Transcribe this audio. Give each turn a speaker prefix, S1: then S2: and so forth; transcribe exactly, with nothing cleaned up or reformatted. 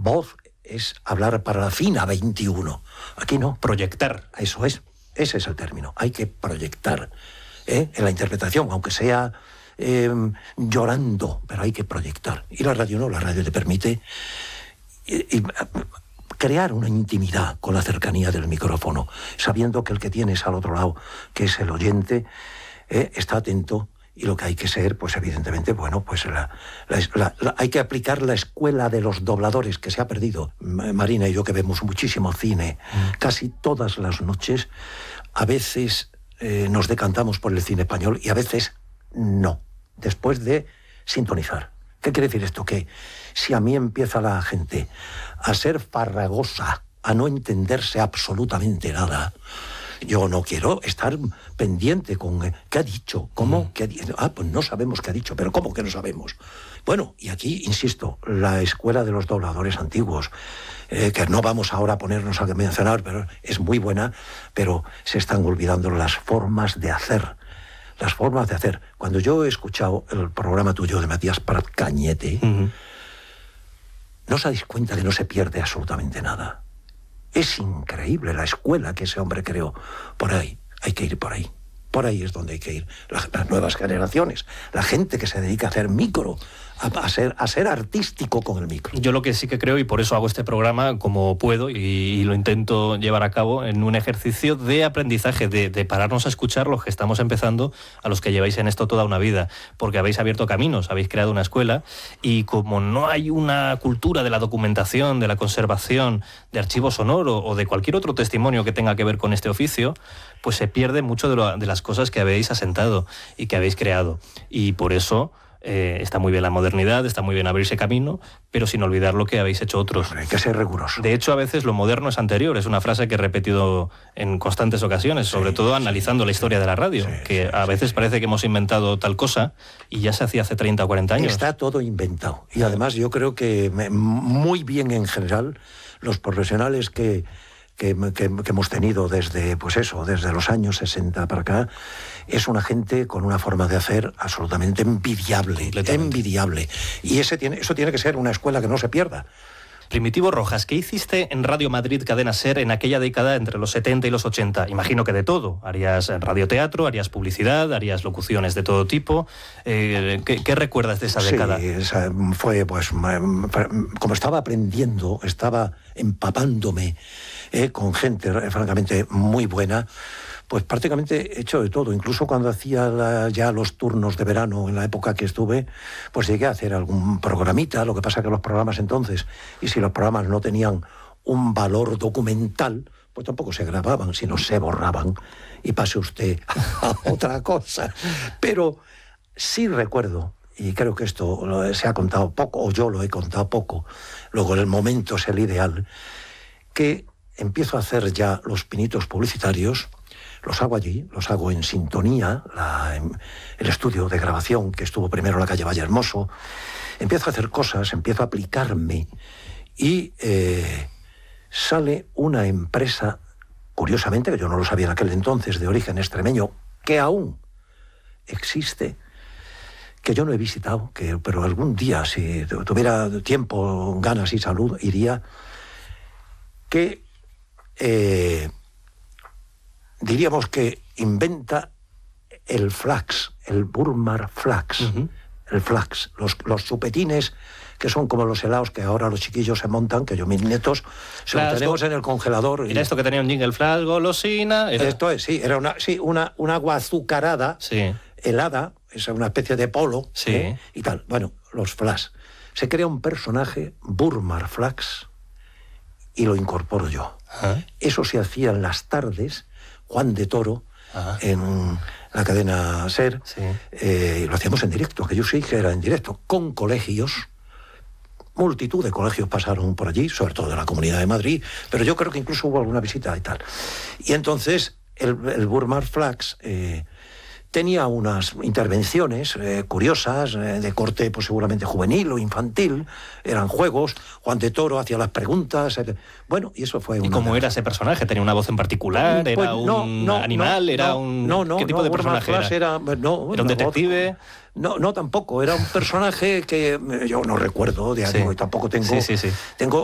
S1: voz es hablar para la fina veintiuno. Aquí no.
S2: Proyectar.
S1: Eso es. Ese es el término. Hay que proyectar, ¿eh? En la interpretación, aunque sea eh, llorando, pero hay que proyectar. Y la radio no. La radio te permite y, y, crear una intimidad con la cercanía del micrófono, sabiendo que el que tienes al otro lado, que es el oyente, eh, está atento. Y lo que hay que ser, pues evidentemente, bueno, pues la, la, la, la, hay que aplicar la escuela de los dobladores que se ha perdido. Marina y yo, que vemos muchísimo cine, mm. casi todas las noches, a veces eh, nos decantamos por el cine español y a veces no, después de sintonizar. ¿Qué quiere decir esto? Que si a mí empieza la gente a ser farragosa, a no entenderse absolutamente nada, yo no quiero estar pendiente con qué ha dicho, cómo, mm. qué ha dicho. Ah, pues no sabemos qué ha dicho, pero ¿cómo que no sabemos? Bueno, y aquí, insisto, la escuela de los dobladores antiguos, eh, que no vamos ahora a ponernos a mencionar, pero es muy buena, pero se están olvidando las formas de hacer. Las formas de hacer. Cuando yo he escuchado el programa tuyo de Matías Prat Cañete, mm-hmm. no os dais cuenta que no se pierde absolutamente nada. Es increíble la escuela que ese hombre creó. Por ahí, hay que ir por ahí. Por ahí es donde hay que ir. Las, las nuevas generaciones, la gente que se dedica a hacer micro, a, a, ser, a ser artístico con el micro.
S2: Yo lo que sí que creo, y por eso hago este programa como puedo, y, y lo intento llevar a cabo en un ejercicio de aprendizaje, de, de pararnos a escuchar los que estamos empezando, a los que lleváis en esto toda una vida, porque habéis abierto caminos, habéis creado una escuela, y como no hay una cultura de la documentación, de la conservación, de archivo sonoro o de cualquier otro testimonio que tenga que ver con este oficio, pues se pierde mucho de, lo, de las cosas que habéis asentado y que habéis creado. Y por eso eh, está muy bien la modernidad, está muy bien abrirse camino, pero sin olvidar lo que habéis hecho otros.
S1: Hay que ser riguroso.
S2: De hecho, a veces lo moderno es anterior, es una frase que he repetido en constantes ocasiones, sobre sí, todo analizando sí, la historia sí, de la radio, sí, que sí, a veces sí, parece que hemos inventado tal cosa y ya se hacía hace treinta o cuarenta años.
S1: Está todo inventado. Y además yo creo que muy bien en general los profesionales que... Que, que, que hemos tenido desde, pues eso, desde los años sesenta para acá, es una gente con una forma de hacer absolutamente envidiable, envidiable. Y ese tiene, eso tiene que ser una escuela que no se pierda.
S2: Primitivo Rojas, ¿qué hiciste en Radio Madrid Cadena SER en aquella década entre los setenta y los ochenta? Imagino que de todo. Harías radioteatro, harías publicidad, harías locuciones de todo tipo. Eh, ¿qué, ¿Qué recuerdas de esa
S1: sí,
S2: década?
S1: Esa fue, pues, como estaba aprendiendo, estaba empapándome eh, con gente francamente muy buena, pues prácticamente he hecho de todo. Incluso cuando hacía la, ya los turnos de verano, en la época que estuve, pues llegué a hacer algún programita. Lo que pasa que los programas entonces, y si los programas no tenían un valor documental, pues tampoco se grababan, sino se borraban. Y pase usted a otra cosa. Pero sí recuerdo, y creo que esto se ha contado poco, o yo lo he contado poco, luego el momento es el ideal, que empiezo a hacer ya los pinitos publicitarios. Los hago allí, los hago en Sintonía, la, en el estudio de grabación que estuvo primero en la calle Vallehermoso. Empiezo a hacer cosas, empiezo a aplicarme y eh, sale una empresa, curiosamente, que yo no lo sabía en aquel entonces, de origen extremeño, que aún existe, que yo no he visitado, que, pero algún día, si tuviera tiempo, ganas y salud, iría, que... Eh, diríamos que inventa el flax, el Burmar flax, uh-huh. el flax, los, los chupetines que son como los helados que ahora los chiquillos se montan, que yo mis nietos se los tenemos en el congelador.
S2: Era y... esto que tenía un jingle flash, golosina. Era...
S1: Esto es, sí, era una, sí, una, una agua azucarada, sí. helada, es una especie de polo, sí. ¿eh? Y tal. Bueno, los flash. Se crea un personaje, Burmar flax, y lo incorporo yo. ¿Ah? Eso se hacía en las tardes. Juan de Toro, ajá. en la cadena SER, sí. eh, lo hacíamos en directo, que yo sí que era en directo, con colegios. Multitud de colegios pasaron por allí, sobre todo de la Comunidad de Madrid, pero yo creo que incluso hubo alguna visita y tal. Y entonces el, el Burmar Flax eh, tenía unas intervenciones eh, curiosas, eh, de corte pues seguramente juvenil o infantil, eran juegos, Juan de Toro hacía las preguntas, eh, bueno, y eso fue...
S2: ¿Y cómo era ese personaje? ¿Tenía una voz en particular? ¿Era pues, no, un no, animal? No, ¿Era un...?
S1: No, no,
S2: ¿Qué tipo
S1: no,
S2: de personaje era?
S1: Era, no,
S2: ¿Era un detective?
S1: Voz, no, no, tampoco, era un personaje que yo no recuerdo, de algo, sí. y tampoco tengo...
S2: Sí, sí, sí.
S1: tengo